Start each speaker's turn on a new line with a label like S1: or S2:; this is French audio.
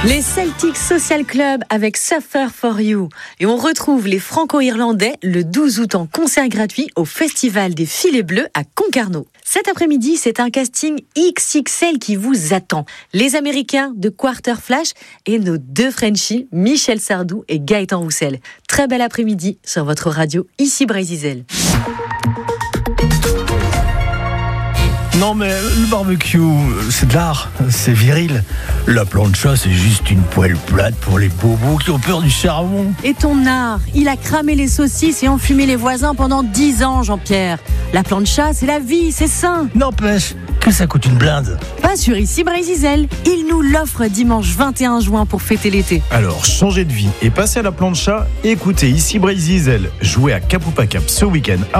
S1: Les Celtic Social Club avec Suffer for You. Et on retrouve les Franco-Irlandais le 12 août en concert gratuit au Festival des Filets Bleus à Concarneau. Cet après-midi, c'est un casting XXL qui vous attend. Les Américains de Quarter Flash et nos deux Frenchies, Michel Sardou et Gaëtan Roussel. Très bel après-midi sur votre radio, ici Brésil.
S2: Non mais le barbecue, c'est de l'art, c'est viril. La plancha, c'est juste une poêle plate pour les bobos qui ont peur du charbon.
S1: Et ton art, il a cramé les saucisses et enfumé les voisins pendant 10 ans, Jean-Pierre. La plancha, c'est la vie, c'est sain.
S2: N'empêche que ça coûte une blinde.
S1: Pas sur ici Brésil. Il nous l'offre dimanche 21 juin pour fêter l'été.
S3: Alors, changez de vie et passez à la plancha. Écoutez ici Brésil jouer à Cap ou pas Cap ce week-end.